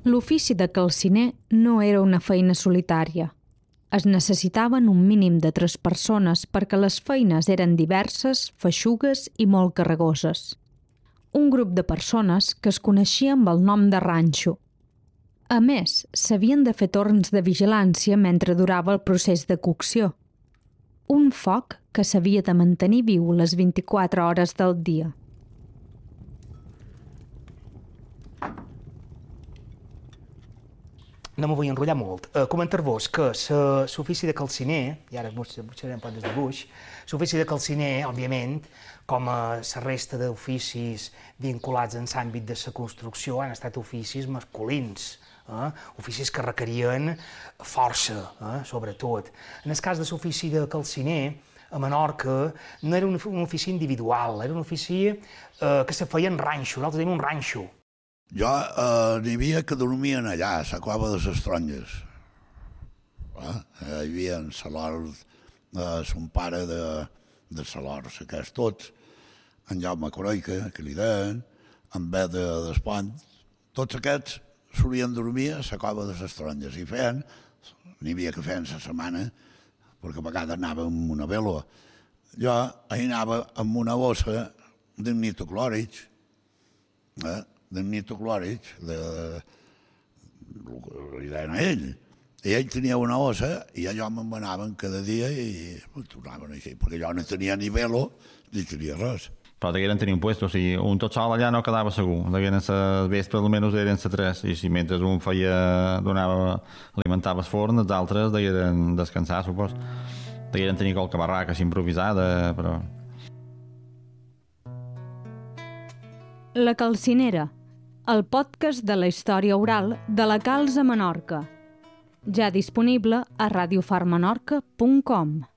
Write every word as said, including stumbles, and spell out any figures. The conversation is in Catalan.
L'ofici de calciner no era una feina solitària. Es necessitaven un mínim de tres persones perquè les feines eren diverses, feixugues i molt carregoses. Un grup de persones que es coneixia amb el nom de ranxo. A més, s'havien de fer torns de vigilància mentre durava el procés de cocció. Un foc que s'havia de mantenir viu les vint-i-quatre hores del dia. No m'ho vull enrotllar molt. Uh, Comentar-vos que l'ofici de calciner, i ara buscarem un poc de dibuix, l'ofici de calciner, òbviament, com a la resta d'oficis vinculats en l'àmbit de la construcció, han estat oficis masculins, eh? oficis que requerien força, eh? sobretot. En el cas de l'ofici de calciner, a Menorca, no era un, un ofici individual, era un ofici eh, que se feia en ranxo, nosaltres tenim un ranxo. Jo eh, n'hi havia que dormien allà, a la cova de les Taronges. Eh? Hi havia en Salor, eh, son pare de, de Salor, aquests tots, en Jaume Coroica, que li deien, en Bé de Despont, tots aquests solien dormir a la cova de les Taronges i feien, n'hi havia que feien la setmana, perquè a vegades anava amb una vela. Jo hi anava amb una bossa de nitoclòrics, eh? de nitoclòrics, de... li deien a ell. I ell tenia una bossa i allò me'n anaven cada dia i tornaven així, perquè jo no tenia ni velo ni tenia res. Però degueren tenir un puesto, o sigui, un tot sol allà no quedava segur. Degueren les vespres almenys eren les tres, i si mentre un feia, donava, alimentava el forn, els altres degueren descansar, supos. Degueren tenir qualque barraca així improvisada, però... La Calcinera, el podcast de la història oral de la Calç a Menorca. Ja disponible a radiofarmenorca punt com.